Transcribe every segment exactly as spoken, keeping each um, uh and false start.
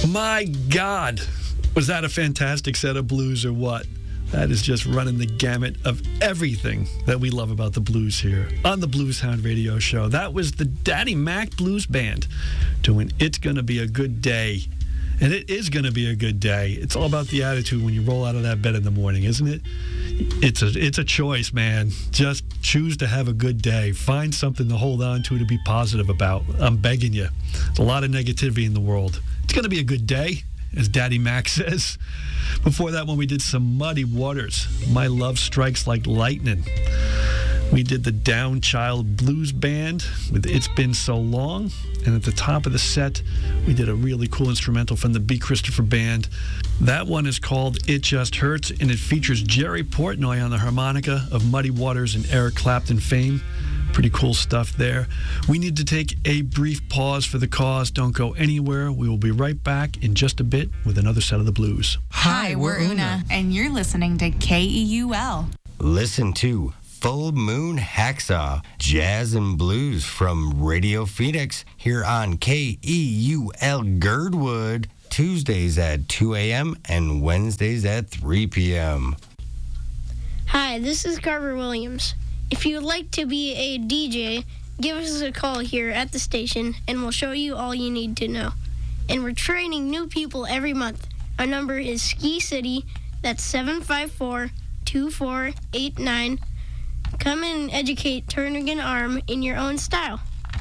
My God, was that a fantastic set of blues or what? That is just running the gamut of everything that we love about the blues here on the Blues Hound Radio Show. That was the Daddy Mac Blues Band doing It's Gonna Be a Good Day. And it is going to be a good day. It's all about the attitude when you roll out of that bed in the morning, isn't it? It's a it's a choice, man. Just choose to have a good day. Find something to hold on to to be positive about. I'm begging you. There's a lot of negativity in the world. It's going to be a good day, as Daddy Mac says. Before that one, we did some Muddy Waters. My Love Strikes Like Lightning. We did the Down Child Blues Band with It's Been So Long. And at the top of the set, we did a really cool instrumental from the B. Christopher Band. That one is called It Just Hurts, and it features Jerry Portnoy on the harmonica of Muddy Waters and Eric Clapton fame. Pretty cool stuff there. We need to take a brief pause for the cause. Don't go anywhere. We will be right back in just a bit with another set of the blues. Hi, we're Una, and you're listening to K E U L. Listen to Full Moon Hacksaw, Jazz and Blues from Radio Phoenix here on K E U L Girdwood, Tuesdays at two a.m. and Wednesdays at three p.m. Hi, this is Carver Williams. If you would like to be a D J, give us a call here at the station and we'll show you all you need to know. And we're training new people every month. Our number is Ski City. That's seven five four, two four eight nine. Come and educate Turnagain Arm in your own style.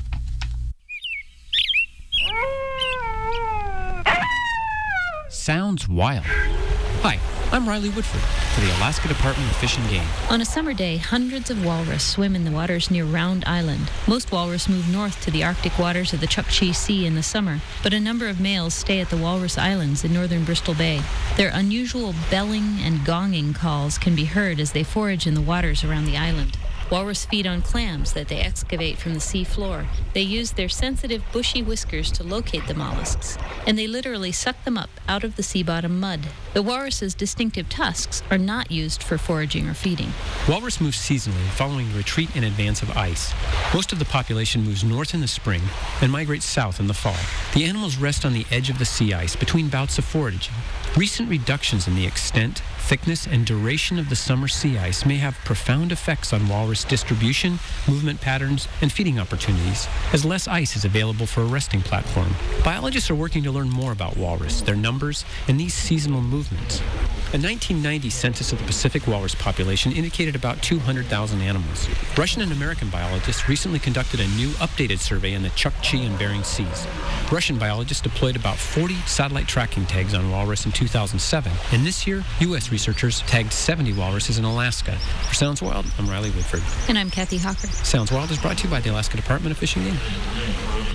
Sounds wild. Hi, I'm Riley Woodford for the Alaska Department of Fish and Game. On a summer day, hundreds of walrus swim in the waters near Round Island. Most walrus move north to the Arctic waters of the Chukchi Sea in the summer, but a number of males stay at the Walrus Islands in northern Bristol Bay. Their unusual belling and gonging calls can be heard as they forage in the waters around the island. Walrus feed on clams that they excavate from the sea floor. They use their sensitive, bushy whiskers to locate the mollusks, and they literally suck them up out of the sea bottom mud. The walrus's distinctive tusks are not used for foraging or feeding. Walrus moves seasonally, following the retreat in advance of ice. Most of the population moves north in the spring and migrates south in the fall. The animals rest on the edge of the sea ice between bouts of foraging. Recent reductions in the extent, thickness, and duration of the summer sea ice may have profound effects on walrus distribution, movement patterns, and feeding opportunities, as less ice is available for a resting platform. Biologists are working to learn more about walrus, their numbers, and these seasonal movements. A nineteen ninety census of the Pacific walrus population indicated about two hundred thousand animals. Russian and American biologists recently conducted a new updated survey in the Chukchi and Bering Seas. Russian biologists deployed about forty satellite tracking tags on walrus in two thousand seven, and this year, U S researchers tagged seventy walruses in Alaska. For Sounds Wild, I'm Riley Woodford. And I'm Kathy Hawker. Sounds Wild is brought to you by the Alaska Department of Fish and Game.